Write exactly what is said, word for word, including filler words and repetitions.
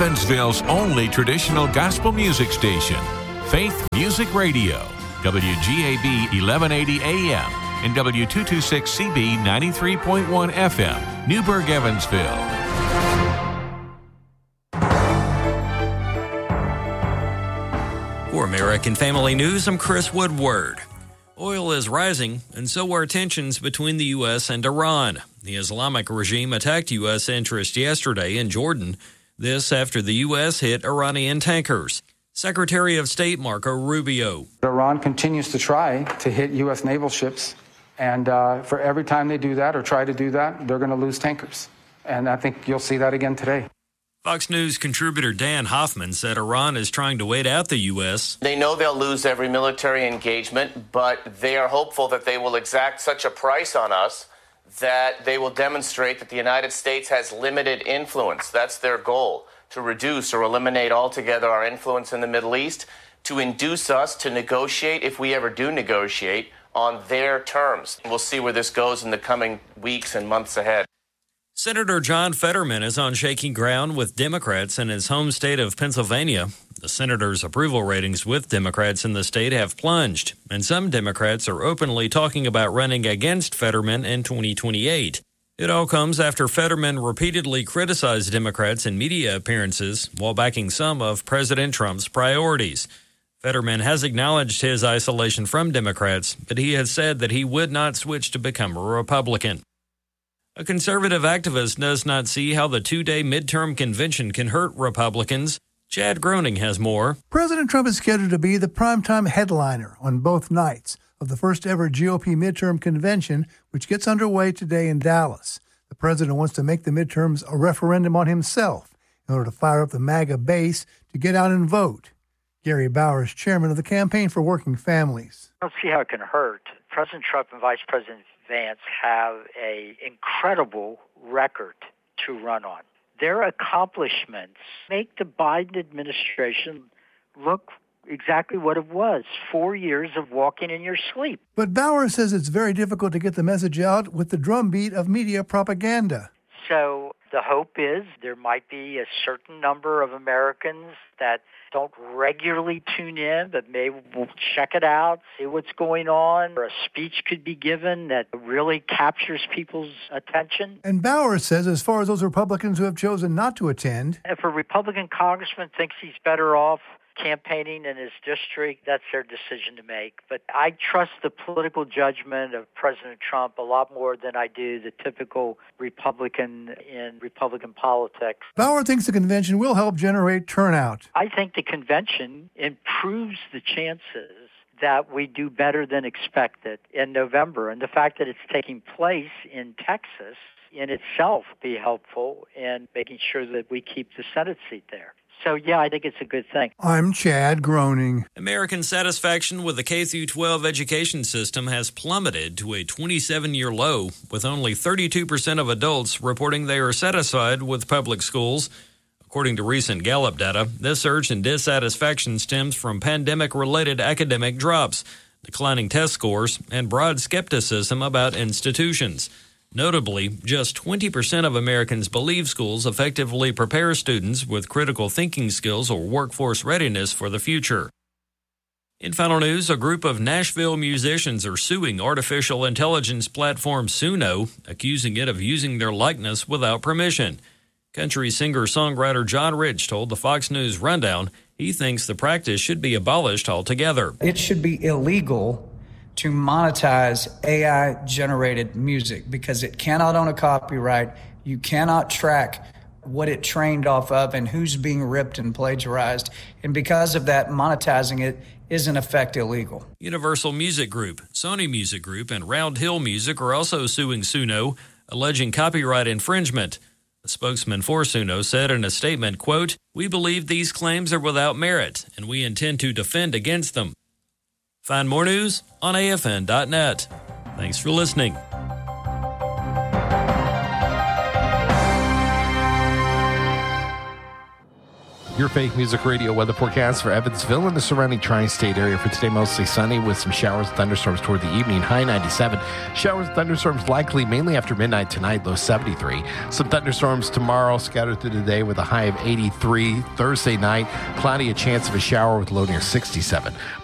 Evansville's only traditional gospel music station, Faith Music Radio, W G A B eleven eighty A M and W two twenty-six C B ninety-three point one F M, Newburgh, Evansville. For American Family News, I'm Chris Woodward. Oil is rising, and so are tensions between the U S and Iran. The Islamic regime attacked U S interests yesterday in Jordan. This after the U S hit Iranian tankers. Secretary of State Marco Rubio. Iran continues to try to hit U S naval ships, and uh, for every time they do that or try to do that, they're going to lose tankers. And I think you'll see that again today. Fox News contributor Dan Hoffman said Iran is trying to wait out the U S. They know they'll lose every military engagement, but they are hopeful that they will exact such a price on us that they will demonstrate that the United States has limited influence. That's their goal, to reduce or eliminate altogether our influence in the Middle East, to induce us to negotiate, if we ever do negotiate, on their terms. We'll see where this goes in the coming weeks and months ahead. Senator John Fetterman is on shaky ground with Democrats in his home state of Pennsylvania. The senator's approval ratings with Democrats in the state have plunged, and some Democrats are openly talking about running against Fetterman in twenty twenty-eight. It all comes after Fetterman repeatedly criticized Democrats in media appearances while backing some of President Trump's priorities. Fetterman has acknowledged his isolation from Democrats, but he has said that he would not switch to become a Republican. A conservative activist does not see how the two-day midterm convention can hurt Republicans. Chad Groening has more. President Trump is scheduled to be the primetime headliner on both nights of the first-ever G O P midterm convention, which gets underway today in Dallas. The president wants to make the midterms a referendum on himself in order to fire up the MAGA base to get out and vote. Gary Bauer is chairman of the Campaign for Working Families. I don't see how it can hurt. President Trump and Vice President Vance have an incredible record to run on. Their accomplishments make the Biden administration look exactly what it was, four years of walking in your sleep. But Bauer says it's very difficult to get the message out with the drumbeat of media propaganda. So the hope is there might be a certain number of Americans that don't regularly tune in, but maybe we'll check it out, see what's going on, or a speech could be given that really captures people's attention. And Bauer says as far as those Republicans who have chosen not to attend, if a Republican congressman thinks he's better off campaigning in his district, that's their decision to make. But I trust the political judgment of President Trump a lot more than I do the typical Republican in Republican politics. Bauer thinks the convention will help generate turnout. I think the convention improves the chances that we do better than expected in November. And the fact that it's taking place in Texas in itself be helpful in making sure that we keep the Senate seat there. So, yeah, I think it's a good thing. I'm Chad Groening. American satisfaction with the K through twelve education system has plummeted to a twenty-seven-year low, with only thirty-two percent of adults reporting they are satisfied with public schools. According to recent Gallup data, this surge in dissatisfaction stems from pandemic-related academic drops, declining test scores, and broad skepticism about institutions. Notably, just twenty percent of Americans believe schools effectively prepare students with critical thinking skills or workforce readiness for the future. In final news, a group of Nashville musicians are suing artificial intelligence platform Suno, accusing it of using their likeness without permission. Country singer-songwriter John Rich told the Fox News Rundown he thinks the practice should be abolished altogether. It should be illegal to monetize A I-generated music because it cannot own a copyright. You cannot track what it trained off of and who's being ripped and plagiarized. And because of that, monetizing it is in effect illegal. Universal Music Group, Sony Music Group, and Round Hill Music are also suing Suno, alleging copyright infringement. A spokesman for Suno said in a statement, quote, "We believe these claims are without merit, and we intend to defend against them." Find more news on A F N dot net. Thanks for listening. Your Faith Music Radio weather forecast for Evansville and the surrounding tri-state area for today, mostly sunny with some showers and thunderstorms toward the evening, high ninety-seven. Showers and thunderstorms likely mainly after midnight tonight, low seventy-three. Some thunderstorms tomorrow scattered through the day with a high of eighty-three. Thursday night, cloudy, a chance of a shower with low near sixty-seven.